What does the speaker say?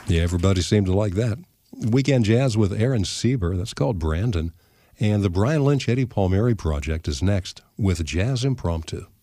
Yeah, everybody seemed to like that. Weekend Jazz with Aaron Sieber, that's called Brandon. And the Brian Lynch Eddie Palmieri Project is next with Jazz Impromptu.